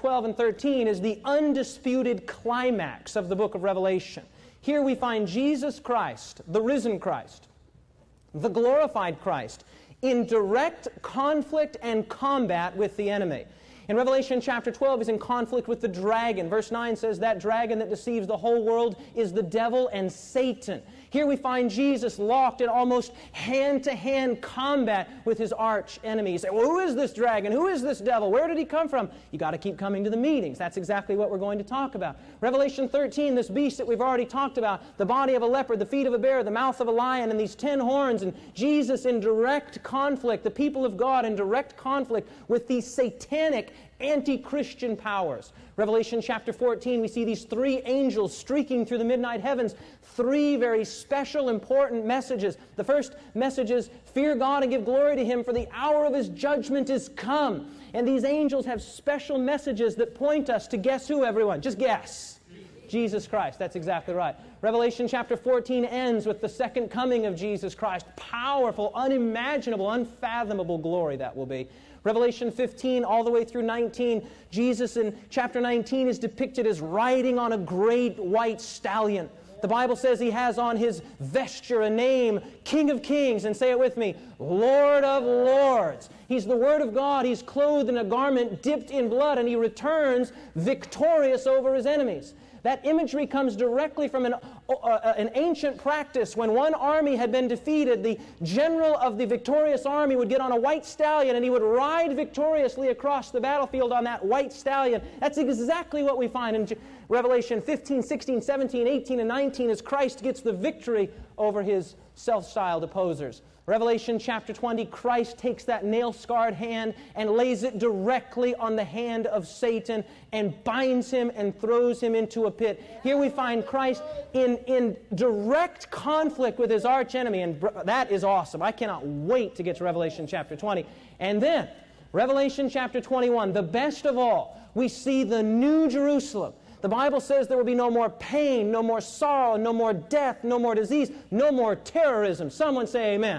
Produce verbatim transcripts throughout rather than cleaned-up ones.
twelve and thirteen is the undisputed climax of the book of Revelation. Here we find Jesus Christ, the risen Christ, the glorified Christ, in direct conflict and combat with the enemy. In Revelation chapter twelve, he's in conflict with the dragon. Verse nine says that dragon that deceives the whole world is the devil and Satan. Here we find Jesus locked in almost hand-to-hand combat with his arch enemy. You say, well, who is this dragon? Who is this devil? Where did he come from? You got to keep coming to the meetings. That's exactly what we're going to talk about. Revelation thirteen, this beast that we've already talked about, the body of a leopard, the feet of a bear, the mouth of a lion, and these ten horns, and Jesus in direct conflict, the people of God in direct conflict with these satanic anti-Christian powers. Revelation chapter fourteen, we see these three angels streaking through the midnight heavens. Three very special, important messages. The first message is, fear God and give glory to Him, for the hour of His judgment is come. And these angels have special messages that point us to, guess who, everyone? Just guess. Jesus Christ. That's exactly right. Revelation chapter fourteen ends with the second coming of Jesus Christ. Powerful, unimaginable, unfathomable glory that will be. Revelation fifteen all the way through nineteen, Jesus in chapter nineteen is depicted as riding on a great white stallion. The Bible says He has on His vesture a name, King of Kings, and say it with me, Lord of Lords. He's the Word of God. He's clothed in a garment dipped in blood, and He returns victorious over His enemies. That imagery comes directly from an, uh, an ancient practice. When one army had been defeated, the general of the victorious army would get on a white stallion and he would ride victoriously across the battlefield on that white stallion. That's exactly what we find in Revelation fifteen, sixteen, seventeen, eighteen, and nineteen as Christ gets the victory over His self-styled opposers. Revelation chapter twenty, Christ takes that nail-scarred hand and lays it directly on the hand of Satan and binds him and throws him into a pit. Here we find Christ in, in direct conflict with his archenemy, and that is awesome. I cannot wait to get to Revelation chapter twenty. And then, Revelation chapter twenty-one, the best of all, we see the New Jerusalem. The Bible says there will be no more pain, no more sorrow, no more death, no more disease, no more terrorism. Someone say amen.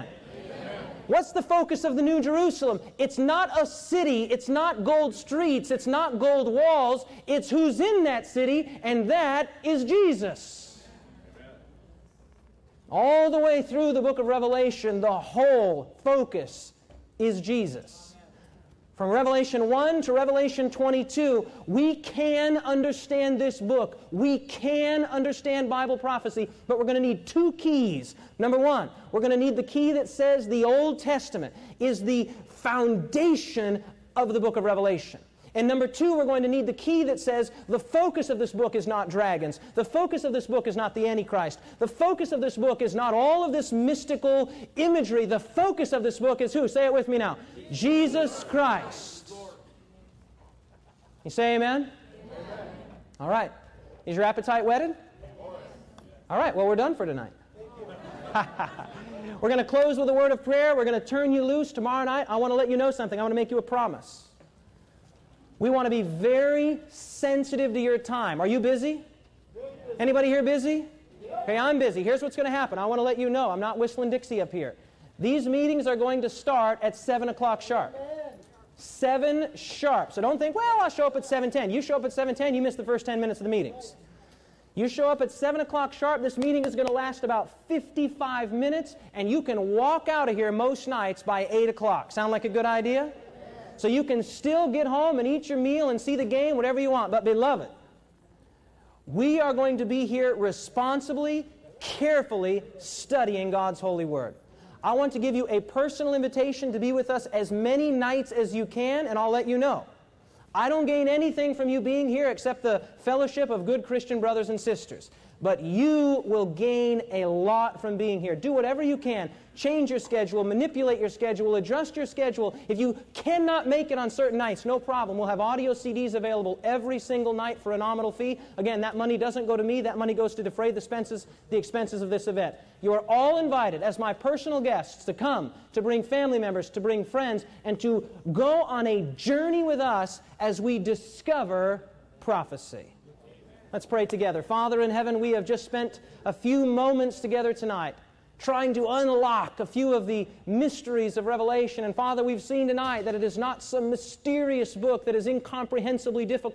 What's the focus of the New Jerusalem? It's not a city, it's not gold streets, it's not gold walls, it's who's in that city, and that is Jesus. Amen. All the way through the book of Revelation, the whole focus is Jesus. From Revelation one to Revelation twenty-two, we can understand this book. We can understand Bible prophecy, but we're going to need two keys. Number one, we're going to need the key that says the Old Testament is the foundation of the book of Revelation. And number two, we're going to need the key that says the focus of this book is not dragons. The focus of this book is not the Antichrist. The focus of this book is not all of this mystical imagery. The focus of this book is who? Say it with me now. Jesus Christ. You say amen? Amen. All right. Is your appetite whetted? All right. Well, we're done for tonight. We're going to close with a word of prayer. We're going to turn you loose tomorrow night. I want to let you know something. I want to make you a promise. We want to be very sensitive to your time. Are you busy? Anybody here busy? Okay, I'm busy. Here's what's going to happen. I want to let you know. I'm not whistling Dixie up here. These meetings are going to start at seven o'clock sharp. seven sharp. So don't think, well, I'll show up at seven ten. You show up at seven ten, you miss the first ten minutes of the meetings. You show up at seven o'clock sharp. This meeting is going to last about fifty-five minutes, and you can walk out of here most nights by eight o'clock. Sound like a good idea? So you can still get home and eat your meal and see the game, whatever you want. But beloved, we are going to be here responsibly, carefully studying God's holy word. I want to give you a personal invitation to be with us as many nights as you can, and I'll let you know. I don't gain anything from you being here except the fellowship of good Christian brothers and sisters. But you will gain a lot from being here. Do whatever you can. Change your schedule, manipulate your schedule, adjust your schedule. If you cannot make it on certain nights, no problem. We'll have audio C Ds available every single night for a nominal fee. Again, that money doesn't go to me. That money goes to defray the expenses, the expenses of this event. You are all invited as my personal guests to come, to bring family members, to bring friends, and to go on a journey with us as we discover prophecy. Let's pray together. Father in heaven, we have just spent a few moments together tonight trying to unlock a few of the mysteries of Revelation. And Father, we've seen tonight that it is not some mysterious book that is incomprehensibly difficult